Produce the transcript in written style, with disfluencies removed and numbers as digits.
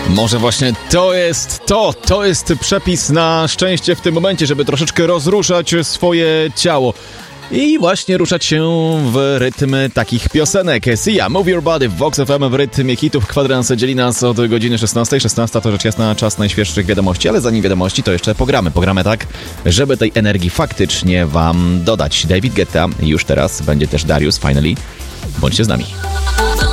Może właśnie to jest przepis na szczęście w tym momencie, żeby troszeczkę rozruszać swoje ciało. I właśnie ruszać się w rytm takich piosenek. Sia, Move Your Body w Vox FM w rytmie hitów. Kwadrans dzieli nas od godziny 16. 16 to rzecz jasna czas najświeższych wiadomości, ale zanim wiadomości to jeszcze pogramy. Pogramy tak, żeby tej energii faktycznie wam dodać. David Guetta już teraz, będzie też Darius, Finally. Bądźcie z nami.